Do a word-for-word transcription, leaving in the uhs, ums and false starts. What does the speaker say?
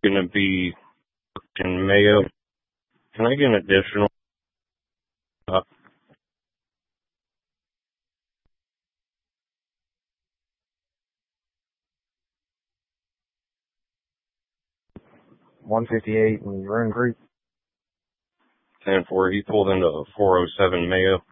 going to be in Mayo. Can I get an additional? Uh, one fifty-eight in Rune Creek. ten four. He pulled into four oh seven Mayo.